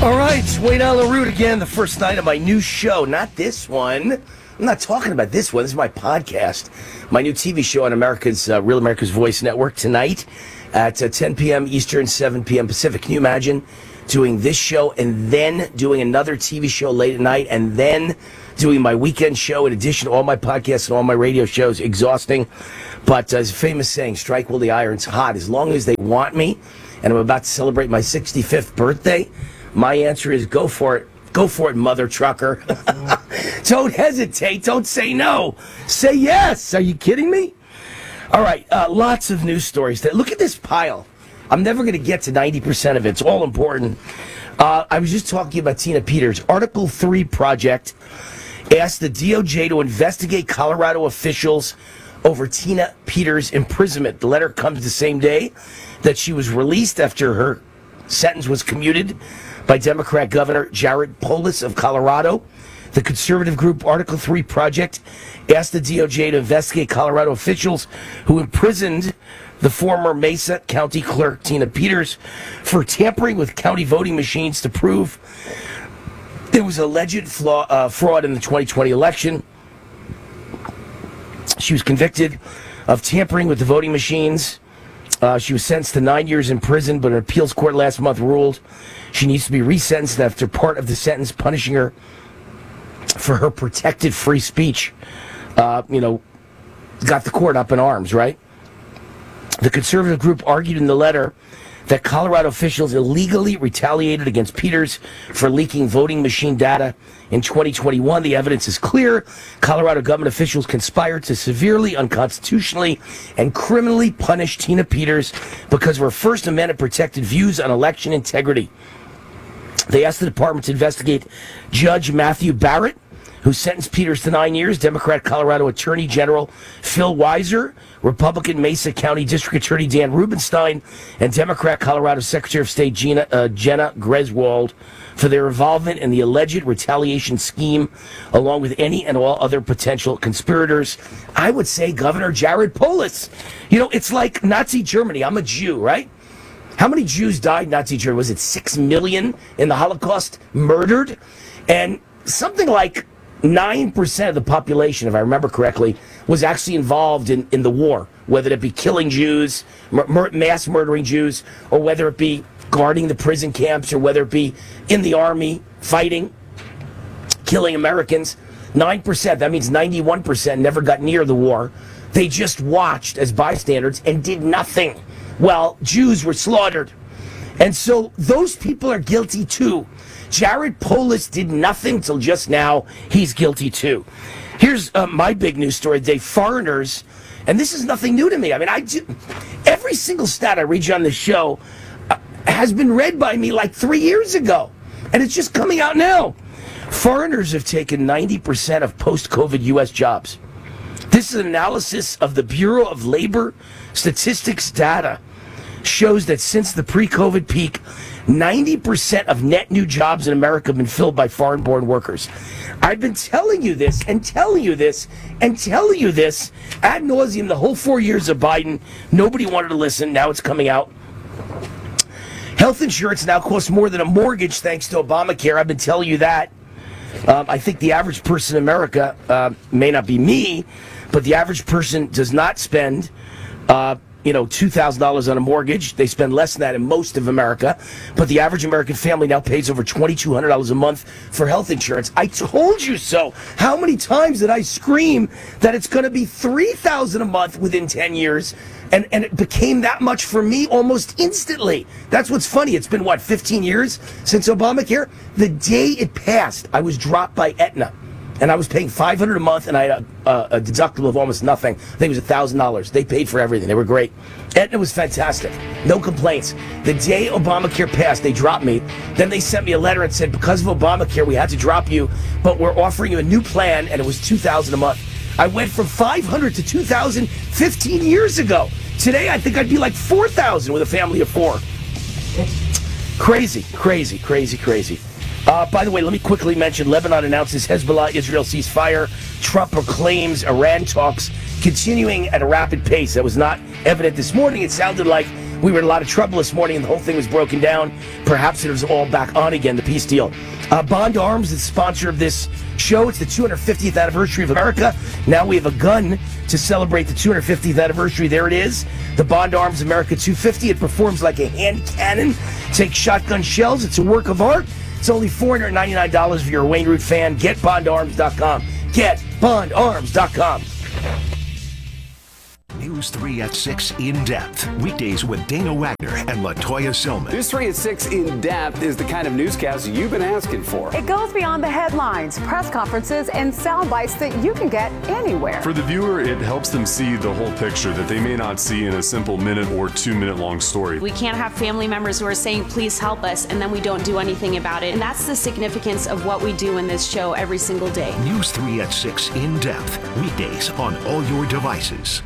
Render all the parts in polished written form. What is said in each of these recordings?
All right, Wayne Allen Root again, the first night of my new show. Not this one. I'm not talking about this one. This is my podcast. My new TV show on America's Real America's Voice Network tonight at 10 p.m. Eastern, 7 p.m. Pacific. Can you imagine doing this show and then doing another TV show late at night and then doing my weekend show in addition to all my podcasts and all my radio shows? Exhausting. But as a famous saying, strike while the iron's hot. As long as they want me, and I'm about to celebrate my 65th birthday, my answer is go for it. Go for it, mother trucker. Don't hesitate. Don't say no. Say yes. Are you kidding me? All right. Lots of news stories. Look at this pile. I'm never going to get to 90% of it. It's all important. I was just talking about Tina Peters. Article 3 Project asked the DOJ to investigate Colorado officials over Tina Peters' imprisonment. The letter comes the same day that she was released after her sentence was commuted by Democrat Governor Jared Polis of Colorado. The conservative group Article 3 Project asked the DOJ to investigate Colorado officials who imprisoned the former Mesa County Clerk Tina Peters for tampering with county voting machines to prove there was alleged fraud in the 2020 election. She was convicted of tampering with the voting machines. She was sentenced to 9 years in prison, but an appeals court last month ruled she needs to be resentenced after part of the sentence punishing her for her protected free speech. Got the court up in arms, right? The conservative group argued in the letter that Colorado officials illegally retaliated against Peters for leaking voting machine data in 2021. The evidence is clear. Colorado government officials conspired to severely, unconstitutionally, and criminally punish Tina Peters because of her First Amendment protected views on election integrity. They asked the department to investigate Judge Matthew Barrett, who sentenced Peters to 9 years, Democrat Colorado Attorney General Phil Weiser, Republican Mesa County District Attorney Dan Rubenstein, and Democrat Colorado Secretary of State Jenna Griswold for their involvement in the alleged retaliation scheme, along with any and all other potential conspirators. I would say Governor Jared Polis. It's like Nazi Germany. I'm a Jew, right? How many Jews died in Nazi Germany? Was it 6 million in the Holocaust murdered? And something like 9% of the population, if I remember correctly, was actually involved in the war, whether it be killing Jews, mass murdering Jews, or whether it be guarding the prison camps, or whether it be in the army, fighting, killing Americans. 9%, that means 91% never got near the war. They just watched as bystanders and did nothing while Jews were slaughtered. And so those people are guilty too. Jared Polis did nothing till just now. He's guilty too. Here's my big news story today. Foreigners, and this is nothing new to me. I mean, every single stat I read you on this show has been read by me like 3 years ago, and it's just coming out now. Foreigners have taken 90% of post-COVID U.S. jobs. This is an analysis of the Bureau of Labor Statistics data. Shows that since the pre-COVID peak, 90% of net new jobs in America have been filled by foreign-born workers. I've been telling you this and telling you this and telling you this ad nauseum the whole 4 years of Biden. Nobody wanted to listen. Now it's coming out. Health insurance now costs more than a mortgage thanks to Obamacare. I've been telling you that. I think the average person in America, may not be me, but the average person does not spend $2,000 on a mortgage. They spend less than that in most of America. But the average American family now pays over $2,200 a month for health insurance. I told you so. How many times did I scream that it's going to be $3,000 a month within 10 years? And it became that much for me almost instantly. That's what's funny. It's been, 15 years since Obamacare? The day it passed, I was dropped by Aetna. And I was paying $500 a month, and I had a deductible of almost nothing. I think it was $1,000. They paid for everything. They were great. Aetna was fantastic. No complaints. The day Obamacare passed, they dropped me. Then they sent me a letter and said, because of Obamacare, we had to drop you, but we're offering you a new plan, and it was $2,000 a month. I went from $500 to $2,000 15 years ago. Today, I think I'd be like $4,000 with a family of 4. Crazy, crazy, crazy, crazy. By the way, let me quickly mention, Lebanon announces Hezbollah-Israel ceasefire. Trump proclaims Iran talks continuing at a rapid pace. That was not evident this morning. It sounded like We were in a lot of trouble this morning and the whole thing was broken down. Perhaps it was all back on again, the peace deal. Bond Arms is the sponsor of this show. It's the 250th anniversary of America. Now we have a gun to celebrate the 250th anniversary. There it is. The Bond Arms America 250. It performs like a hand cannon. Takes shotgun shells. It's a work of art. It's only $499 if you're a Wayne Root fan. GetBondArms.com. GetBondArms.com. News 3 at 6 In Depth. Weekdays with Dana Wagner and LaToya Silman. News 3 at 6 In Depth is the kind of newscast you've been asking for. It goes beyond the headlines, press conferences, and sound bites that you can get anywhere. For the viewer, it helps them see the whole picture that they may not see in a simple minute or 2 minute long story. We can't have family members who are saying, please help us, and then we don't do anything about it. And that's the significance of what we do in this show every single day. News 3 at 6 In Depth. Weekdays on all your devices.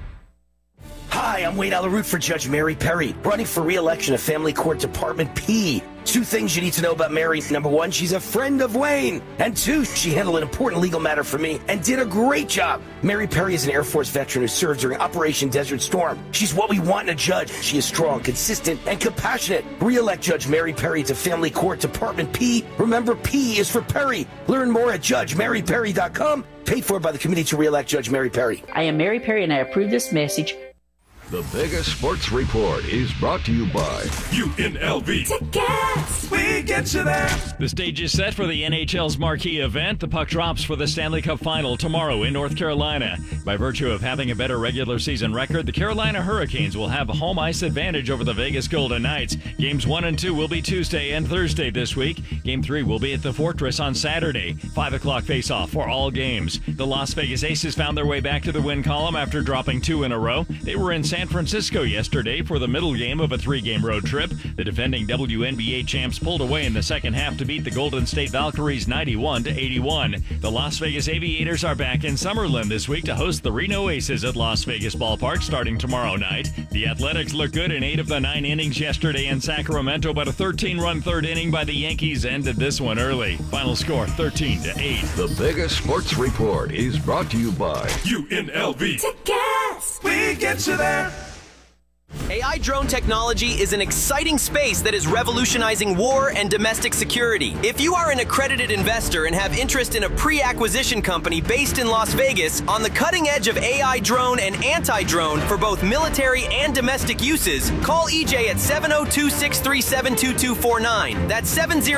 Hi, I'm Wayne Allyn Root for Judge Mary Perry, running for re-election at Family Court Department P. 2 things you need to know about Mary. Number 1, she's a friend of Wayne. And 2, she handled an important legal matter for me and did a great job. Mary Perry is an Air Force veteran who served during Operation Desert Storm. She's what we want in a judge. She is strong, consistent, and compassionate. Re-elect Judge Mary Perry to Family Court Department P. Remember, P is for Perry. Learn more at JudgeMaryPerry.com. Paid for by the Committee to Re-elect Judge Mary Perry. I am Mary Perry, and I approve this message. The Vegas Sports Report is brought to you by UNLV. Tickets! We get you there. The stage is set for the NHL's marquee event. The puck drops for the Stanley Cup Final tomorrow in North Carolina. By virtue of having a better regular season record, the Carolina Hurricanes will have a home ice advantage over the Vegas Golden Knights. Games 1 and 2 will be Tuesday and Thursday this week. Game 3 will be at the Fortress on Saturday. 5 o'clock face-off for all games. The Las Vegas Aces found their way back to the win column after dropping 2 in a row. They were in San Francisco yesterday for the middle game of a 3-game road trip. The defending WNBA champs pulled away in the second half to beat the Golden State Valkyries 91-81. The Las Vegas Aviators are back in Summerlin this week to host the Reno Aces at Las Vegas Ballpark starting tomorrow night. The Athletics looked good in 8 of the 9 innings yesterday in Sacramento, but a 13-run third inning by the Yankees ended this one early. Final score 13-8. The Vegas Sports Report is brought to you by UNLV. Tickets! We get you there. AI drone technology is an exciting space that is revolutionizing war and domestic security. If you are an accredited investor and have interest in a pre-acquisition company based in Las Vegas on the cutting edge of AI drone and anti-drone for both military and domestic uses, call EJ at 702-637-2249. That's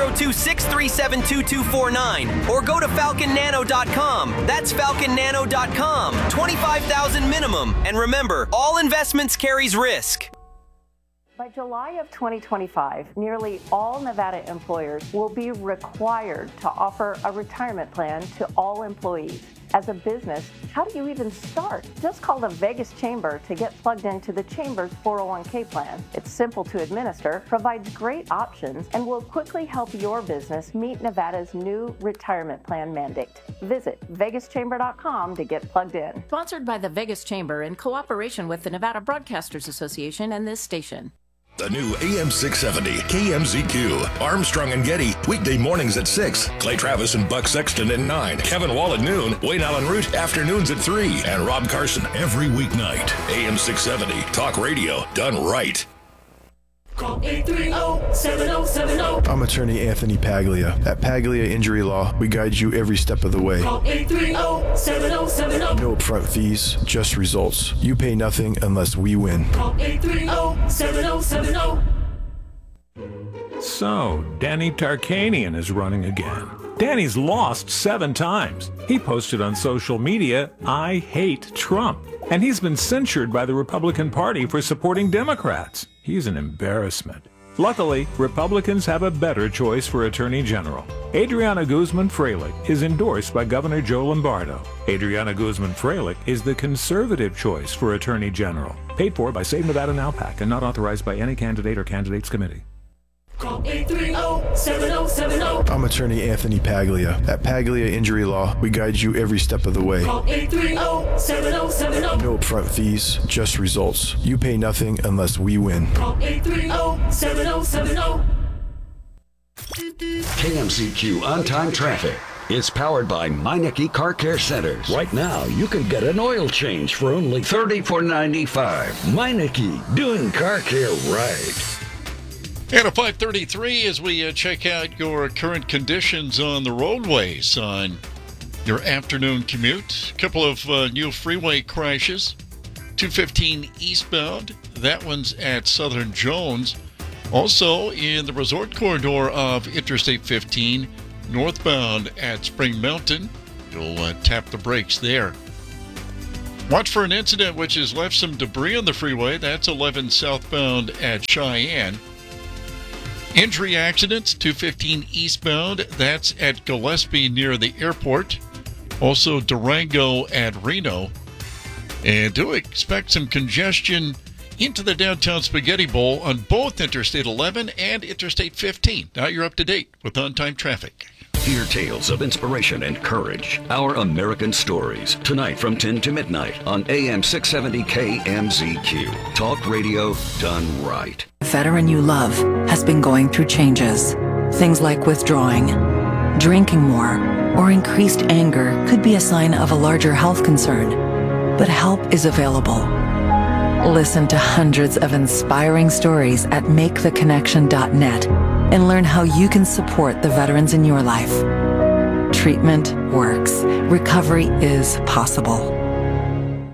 702-637-2249. Or go to falconnano.com. That's falconnano.com. $25,000 minimum. And remember, all investments carries risk. By July of 2025, nearly all Nevada employers will be required to offer a retirement plan to all employees. As a business, how do you even start? Just call the Vegas Chamber to get plugged into the Chamber's 401k plan. It's simple to administer, provides great options, and will quickly help your business meet Nevada's new retirement plan mandate. Visit vegaschamber.com to get plugged in. Sponsored by the Vegas Chamber in cooperation with the Nevada Broadcasters Association and this station. The new AM 670 KMZQ. Armstrong and Getty, weekday mornings at 6. Clay Travis and Buck Sexton at 9. Kevin Wall at noon. Wayne Allyn Root, afternoons at 3. And Rob Carson every weeknight. AM 670, talk radio done right. Call 830-7070. I'm attorney Anthony Paglia. At Paglia Injury Law, we guide you every step of the way. Call 830-7070. No upfront fees, just results. You pay nothing unless we win. Call 830-7070. So, Danny Tarkanian is running again. Danny's lost 7 times. He posted on social media, "I hate Trump." And he's been censured by the Republican Party for supporting Democrats. He's an embarrassment. Luckily, Republicans have a better choice for Attorney General. Adriana Guzman-Freilich is endorsed by Governor Joe Lombardo. Adriana Guzman-Freilich is the conservative choice for Attorney General. Paid for by Save Nevada Now PAC and not authorized by any candidate or candidates committee. Call 830-7070. I'm attorney Anthony Paglia. At Paglia Injury Law, we guide you every step of the way. Call 830-7070. No upfront fees, just results. You pay nothing unless we win. Call 830-7070. KMZQ on-time traffic. is powered by Meineke Car Care Centers. Right now, you can get an oil change for only $34.95. Meineke, doing car care right. And at 5:33 as we check out your current conditions on the roadways on your afternoon commute. A couple of new freeway crashes. 215 eastbound. That one's at Southern Jones. Also in the resort corridor of Interstate 15, northbound at Spring Mountain. You'll tap the brakes there. Watch for an incident which has left some debris on the freeway. That's 11 southbound at Cheyenne. Injury accidents, 215 eastbound. That's at Gillespie near the airport. Also Durango at Reno. And do expect some congestion into the downtown Spaghetti Bowl on both Interstate 11 and Interstate 15. Now you're up to date with on-time traffic. Hear tales of inspiration and courage. Our American Stories. Tonight from 10 to midnight on AM 670 KMZQ. Talk radio done right. The veteran you love has been going through changes. Things like withdrawing, drinking more, or increased anger could be a sign of a larger health concern. But help is available. Listen to hundreds of inspiring stories at maketheconnection.net and learn how you can support the veterans in your life. Treatment works. Recovery is possible.